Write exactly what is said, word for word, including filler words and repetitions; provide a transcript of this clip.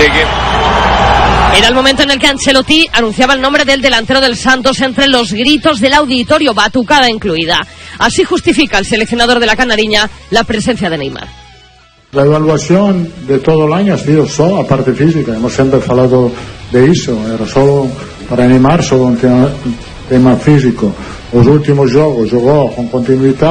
llegue. Era el momento en el que Ancelotti anunciaba el nombre del delantero del Santos entre los gritos del auditorio, batucada incluida. Así justifica el seleccionador de la Canariña la presencia de Neymar. La evaluación de todo el año ha sido solo a parte física, hemos siempre hablado de eso, era solo para Neymar, solo un tema, tema físico. Los últimos juegos jugó con continuidad.